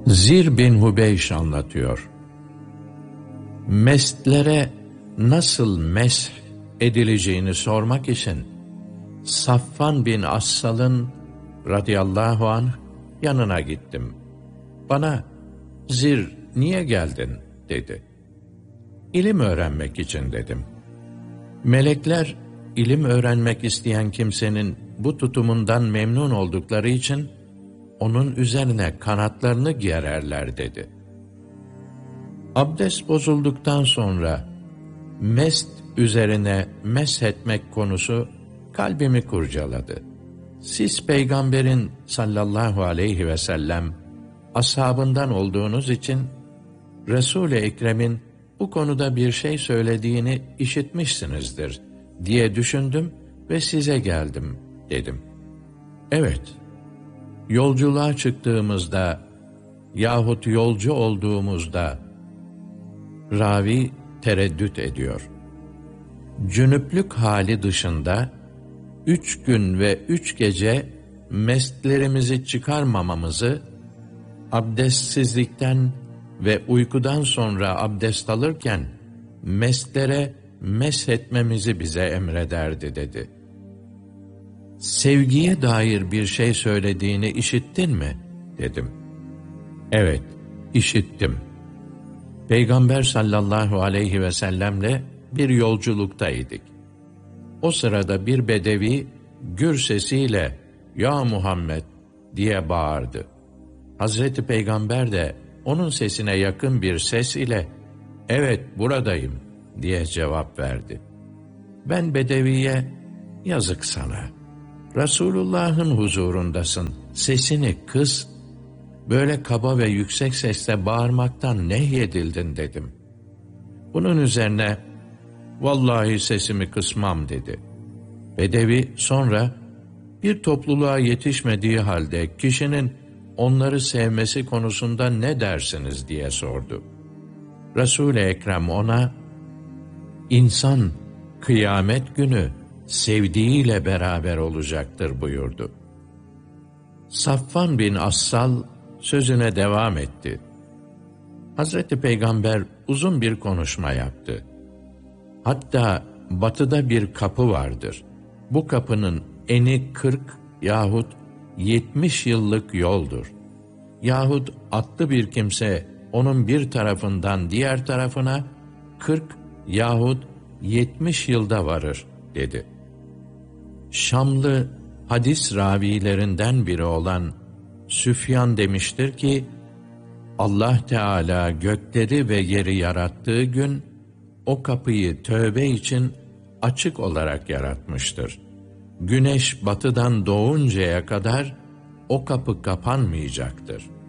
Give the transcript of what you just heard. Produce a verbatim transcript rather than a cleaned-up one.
Zir bin Hubeyş anlatıyor. Mestlere nasıl mesh edileceğini sormak için Safvan bin Assal'ın radıyallahu anh yanına gittim. Bana "Zir, niye geldin?" dedi. "İlim öğrenmek için." dedim. Melekler ilim öğrenmek isteyen kimsenin bu tutumundan memnun oldukları için onun üzerine kanatlarını gererler dedi. Abdest bozulduktan sonra mest üzerine meshetmek konusu kalbimi kurcaladı. Siz Peygamberin sallallahu aleyhi ve sellem ashabından olduğunuz için Resul-i Ekrem'in bu konuda bir şey söylediğini işitmişsinizdir diye düşündüm ve size geldim dedim. Evet, yolculuğa çıktığımızda yahut yolcu olduğumuzda ravi tereddüt ediyor. Cünüplük hali dışında üç gün ve üç gece mestlerimizi çıkarmamamızı, abdestsizlikten ve uykudan sonra abdest alırken mestlere meshetmemizi bize emrederdi dedi. Sevgiye dair bir şey söylediğini işittin mi? Dedim. Evet, işittim. Peygamber sallallahu aleyhi ve sellemle bir yolculuktaydık. O sırada bir bedevi gür sesiyle "Ya Muhammed!" diye bağırdı. Hazreti Peygamber de onun sesine yakın bir ses ile "Evet, buradayım." diye cevap verdi. Ben bedeviye "Yazık sana. Resulullah'ın huzurundasın. Sesini kıs. Böyle kaba ve yüksek sesle bağırmaktan nehyedildin." dedim. Bunun üzerine "Vallahi sesimi kısmam." dedi. Bedevi sonra bir topluluğa yetişmediği halde kişinin onları sevmesi konusunda ne dersiniz diye sordu. Resul-i Ekrem ona "İnsan kıyamet günü sevdiğiyle beraber olacaktır." buyurdu. Safvan bin Assal sözüne devam etti. Hazreti Peygamber uzun bir konuşma yaptı. Hatta batıda bir kapı vardır. Bu kapının eni kırk yahut yetmiş yıllık yoldur. Yahut atlı bir kimse onun bir tarafından diğer tarafına kırk yahut yetmiş yılda varır dedi. Şamlı hadis ravilerinden biri olan Süfyan demiştir ki, Allah Teala gökleri ve yeri yarattığı gün o kapıyı tövbe için açık olarak yaratmıştır. Güneş batıdan doğuncaya kadar o kapı kapanmayacaktır.